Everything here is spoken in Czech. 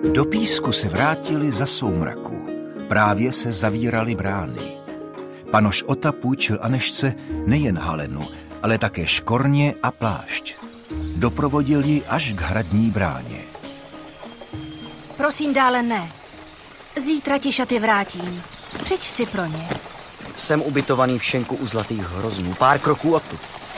Do Písku se vrátili za soumraku. Právě se zavíraly brány. Panoš Ota půjčil Anežce nejen halenu, ale také škorně a plášť. Doprovodil ji až k hradní bráně. Prosím, dále ne. Zítra ti šaty vrátím. Přijď si pro ně. Jsem ubytovaný v šenku u Zlatých hroznů. Pár kroků odtud.